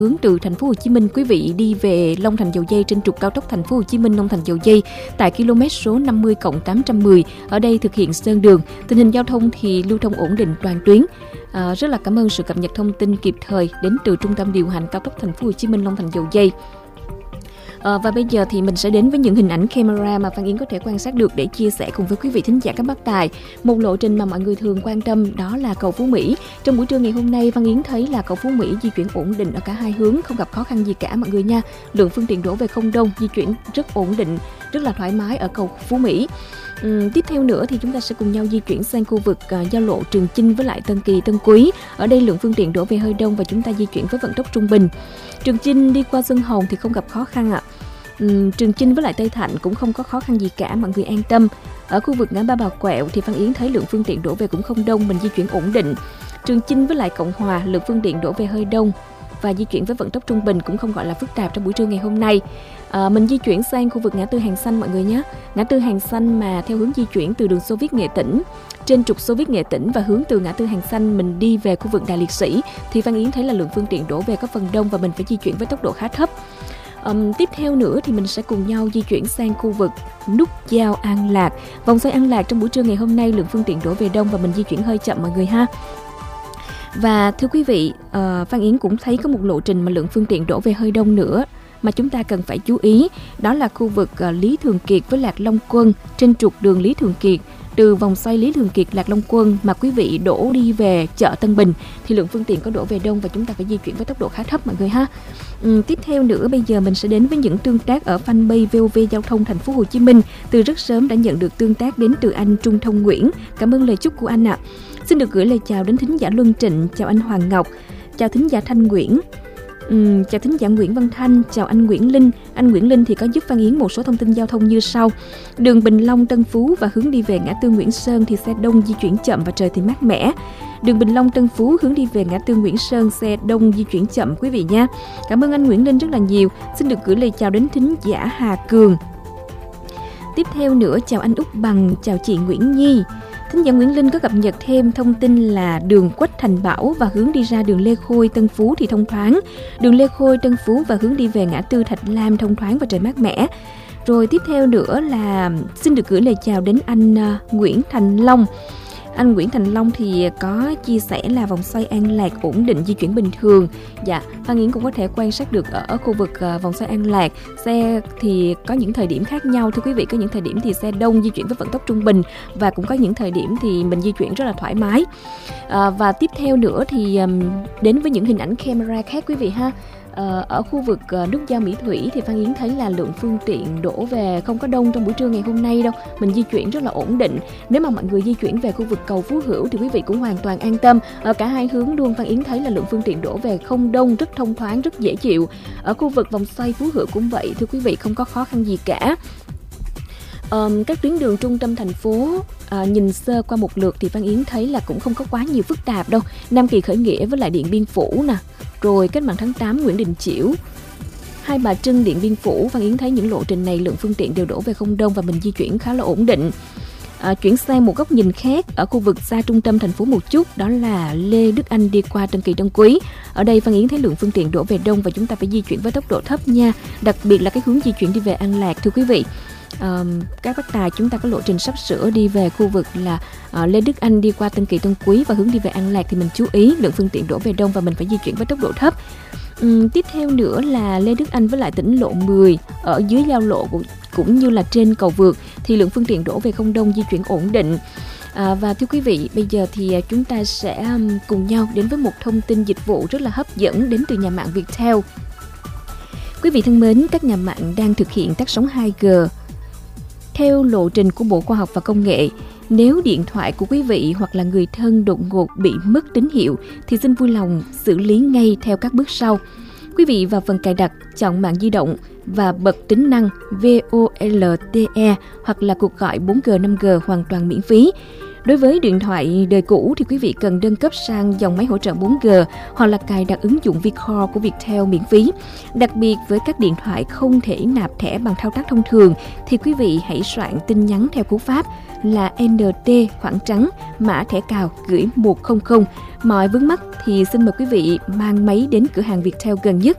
Hướng từ thành phố Hồ Chí Minh, quý vị đi về Long Thành Dầu Giây trên trục cao tốc thành phố Hồ Chí Minh Long Thành Dầu Giây tại km số 50+810. Ở đây thực hiện sơn đường. Tình hình giao thông thì lưu thông ổn định toàn tuyến. Rất là cảm ơn sự cập nhật thông tin kịp thời đến từ trung tâm điều hành cao tốc thành phố Hồ Chí Minh Long Thành Dầu Giây. Và bây giờ thì mình sẽ đến với những hình ảnh camera mà Phan Yến có thể quan sát được để chia sẻ cùng với quý vị thính giả các bác tài. Một lộ trình mà mọi người thường quan tâm đó là cầu Phú Mỹ. Trong buổi trưa ngày hôm nay, Phan Yến thấy là cầu Phú Mỹ di chuyển ổn định ở cả hai hướng, không gặp khó khăn gì cả mọi người nha. Lượng phương tiện đổ về không đông, di chuyển rất ổn định, rất là thoải mái ở cầu Phú Mỹ. Tiếp theo nữa thì chúng ta sẽ cùng nhau di chuyển sang khu vực giao lộ Trường Chinh với lại Tân Kỳ, Tân Quý. Ở đây lượng phương tiện đổ về hơi đông và chúng ta di chuyển với vận tốc trung bình. Trường Chinh đi qua Xuân Hồng thì không gặp khó khăn ạ. Trường Chinh với lại Tây Thạnh cũng không có khó khăn gì cả, mọi người an tâm. Ở khu vực ngã ba Bà Quẹo thì Phan Yến thấy lượng phương tiện đổ về cũng không đông, mình di chuyển ổn định. Trường Chinh với lại Cộng Hòa lượng phương tiện đổ về hơi đông và di chuyển với vận tốc trung bình, cũng không gọi là phức tạp trong buổi trưa ngày hôm nay. Mình di chuyển sang khu vực ngã tư Hàng Xanh mọi người nhé. Ngã tư Hàng Xanh mà theo hướng di chuyển từ đường Xô Viết Nghệ Tĩnh, trên trục Xô Viết Nghệ Tĩnh và hướng từ ngã tư Hàng Xanh mình đi về khu vực Đại Liệt Sĩ thì Phan Yến thấy là lượng phương tiện đổ về có phần đông và mình phải di chuyển với tốc độ khá thấp. Tiếp theo nữa thì mình sẽ cùng nhau di chuyển sang khu vực nút giao An Lạc. Vòng xoay An Lạc trong buổi trưa ngày hôm nay lượng phương tiện đổ về đông và mình di chuyển hơi chậm mọi người ha. Và thưa quý vị, Phan Yến cũng thấy có một lộ trình mà lượng phương tiện đổ về hơi đông nữa mà chúng ta cần phải chú ý, đó là khu vực Lý Thường Kiệt với Lạc Long Quân. Trên trục đường Lý Thường Kiệt từ vòng xoay Lý Thường Kiệt Lạc Long Quân mà quý vị đổ đi về chợ Tân Bình thì lượng phương tiện có đổ về đông và chúng ta phải di chuyển với tốc độ khá thấp mọi người ha. Tiếp theo nữa bây giờ mình sẽ đến với những tương tác ở fanpage VOV Giao thông thành phố Hồ Chí Minh. Từ rất sớm đã nhận được tương tác đến từ anh Trung Thông Nguyễn. Cảm ơn lời chúc của anh ạ. Xin được gửi lời chào đến thính giả Luân Trịnh, chào anh Hoàng Ngọc, chào thính giả Thanh Nguyễn. Chào thính giả Nguyễn Văn Thanh, chào anh Nguyễn Linh. Anh Nguyễn Linh thì có giúp Phan Yến một số thông tin giao thông như sau. Đường Bình Long Tân Phú và hướng đi về ngã tư Nguyễn Sơn thì xe đông di chuyển chậm và trời thì mát mẻ. Đường Bình Long Tân Phú hướng đi về ngã tư Nguyễn Sơn xe đông di chuyển chậm quý vị nha. Cảm ơn anh Nguyễn Linh rất là nhiều. Xin được gửi lời chào đến thính giả Hà Cường. Tiếp theo nữa chào anh Úc Bằng, chào chị Nguyễn Nhi. Thính giả Nguyễn Linh có cập nhật thêm thông tin là đường Quách Thành Bảo và hướng đi ra đường Lê Khôi Tân Phú thì thông thoáng. Đường Lê Khôi Tân Phú và hướng đi về ngã tư Thạch Lam thông thoáng và trời mát mẻ. Rồi tiếp theo nữa là xin được gửi lời chào đến anh Nguyễn Thành Long. Anh Nguyễn Thành Long thì có chia sẻ là vòng xoay An Lạc ổn định, di chuyển bình thường. Dạ, Phan Yến cũng có thể quan sát được ở khu vực vòng xoay An Lạc. Xe thì có những thời điểm khác nhau thưa quý vị. Có những thời điểm thì xe đông di chuyển với vận tốc trung bình và cũng có những thời điểm thì mình di chuyển rất là thoải mái. Và tiếp theo nữa thì đến với những hình ảnh camera khác quý vị ha. Ở khu vực nút giao Mỹ Thủy thì Phan Yến thấy là lượng phương tiện đổ về không có đông trong buổi trưa ngày hôm nay đâu. Mình di chuyển rất là ổn định. Nếu mà mọi người di chuyển về khu vực cầu Phú Hữu thì quý vị cũng hoàn toàn an tâm. Ở cả hai hướng luôn Phan Yến thấy là lượng phương tiện đổ về không đông, rất thông thoáng, rất dễ chịu. Ở khu vực vòng xoay Phú Hữu cũng vậy thưa quý vị, không có khó khăn gì cả. Các tuyến đường trung tâm thành phố nhìn sơ qua một lượt thì Phan Yến thấy là cũng không có quá nhiều phức tạp đâu. Nam Kỳ Khởi Nghĩa với lại Điện Biên Phủ nè, rồi Cách mạng tháng 8 Nguyễn Đình Chiểu, Hai Bà Trưng Điện Biên Phủ. Phan Yến thấy những lộ trình này lượng phương tiện đều đổ về không đông và mình di chuyển khá là ổn định. Chuyển sang một góc nhìn khác ở khu vực xa trung tâm thành phố một chút, đó là Lê Đức Anh đi qua Tân Kỳ Tân Quý. Ở đây Phan Yến thấy lượng phương tiện đổ về đông và chúng ta phải di chuyển với tốc độ thấp nha, đặc biệt là cái hướng di chuyển đi về An Lạc thưa quý vị. Các bác tài chúng ta có lộ trình sắp sửa đi về khu vực là Lê Đức Anh đi qua Tân Kỳ Tân Quý và hướng đi về An Lạc thì mình chú ý lượng phương tiện đổ về đông và mình phải di chuyển với tốc độ thấp. Tiếp theo nữa là Lê Đức Anh với lại tỉnh lộ 10 ở dưới giao lộ cũng như là trên cầu vượt thì lượng phương tiện đổ về không đông, di chuyển ổn định. Và thưa quý vị, bây giờ thì chúng ta sẽ cùng nhau đến với một thông tin dịch vụ rất là hấp dẫn đến từ nhà mạng Viettel. Quý vị thân mến, các nhà mạng đang thực hiện tắt sóng 2G theo lộ trình của Bộ Khoa học và Công nghệ. Nếu điện thoại của quý vị hoặc là người thân đột ngột bị mất tín hiệu thì xin vui lòng xử lý ngay theo các bước sau. Quý vị vào phần cài đặt, chọn mạng di động và bật tính năng VoLTE hoặc là cuộc gọi 4G 5G hoàn toàn miễn phí. Đối với điện thoại đời cũ thì quý vị cần nâng cấp sang dòng máy hỗ trợ 4G hoặc là cài đặt ứng dụng Vcall của Viettel miễn phí. Đặc biệt với các điện thoại không thể nạp thẻ bằng thao tác thông thường thì quý vị hãy soạn tin nhắn theo cú pháp là NT khoảng trắng mã thẻ cào gửi 100. Mọi vướng mắc thì xin mời quý vị mang máy đến cửa hàng Viettel gần nhất